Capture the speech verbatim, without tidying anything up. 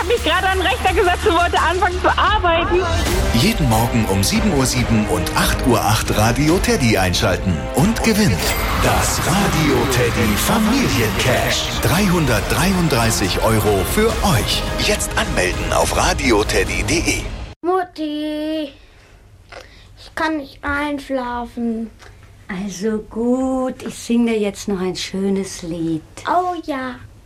habe mich gerade an den Rechner gesetzt und wollte anfangen zu arbeiten. Jeden Morgen um sieben Uhr sieben und acht Uhr acht Radio Teddy einschalten und gewinnt das Radio Teddy Familiencash. dreihundertdreiunddreißig Euro für euch. Jetzt anmelden auf radioteddy punkt de. Mutti, ich kann nicht einschlafen. Also gut, ich singe dir jetzt noch ein schönes Lied. Oh ja.